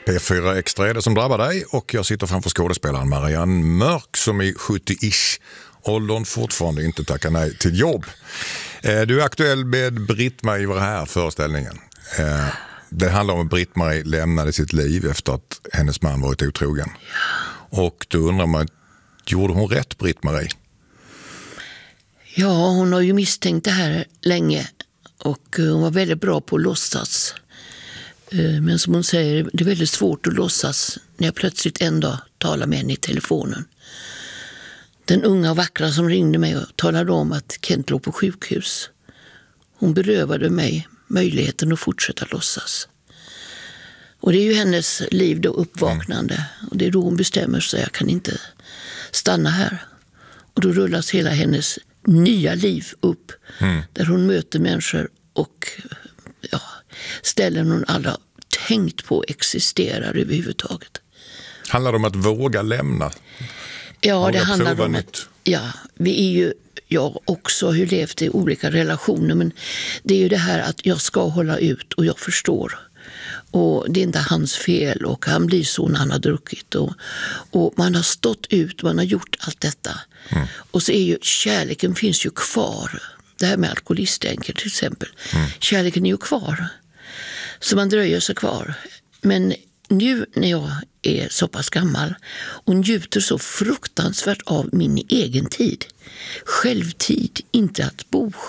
P4 Extra är det som drabbar dig och jag sitter framför skådespelaren Marianne Mörk som i 70-ish åldern fortfarande inte tackar nej till jobb. Du är aktuell med Britt-Marie i den här föreställningen. Det handlar om att Britt-Marie lämnade sitt liv efter att hennes man varit otrogen. Och då undrar man, gjorde hon rätt, Britt-Marie? Ja, hon har ju misstänkt det här länge och hon var väldigt bra på att låtsas. Men som hon säger, det är väldigt svårt att låtsas när jag plötsligt en dag talar med henne i telefonen. Den unga och vackra som ringde mig och talade om att Kent låg på sjukhus. Hon berövade mig möjligheten att fortsätta låtsas. Och det är ju hennes liv då, uppvaknande. Och det är då hon bestämmer sig, jag kan inte stanna här. Och då rullas hela hennes nya liv upp. Där hon möter människor och ställen hon aldrig har tänkt på existerar överhuvudtaget. Handlar det om att våga lämna? Ja, det handlar om att vi är ju, jag också har ju levt i olika relationer, men det är ju det här att jag ska hålla ut och jag förstår. Och det är inte hans fel och han blir så när han har druckit. Och man har stått ut, man har gjort allt detta. Och så är ju kärleken finns ju kvar. Det här med alkoholistänker till exempel. Kärleken är ju kvar. Så man dröjer sig kvar. Men nu när jag är så pass gammal och njuter så fruktansvärt av min egen tid. Självtid, inte att bo